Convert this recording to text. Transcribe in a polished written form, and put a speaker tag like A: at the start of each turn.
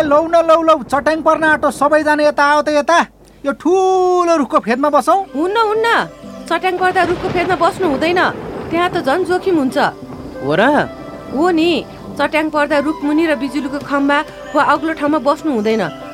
A: लौ न लौ लौ, चट्याङ पर्न आँटो, सबैजना यता आओ त यता। यो ठुलो रुखको फेदमा बसौँ।
B: हुन्न, चट्याङ पर्दा रुखको फेदमा बस्नु हुँदैन, त्यहाँ त झन् जोखिम हुन्छ।
C: हो र?
B: हो नि, चट्याङ पर्दा रुख मुनि र बिजुलीको खम्बा वा अग्लो ठाउँमा बस्नु हुँदैन।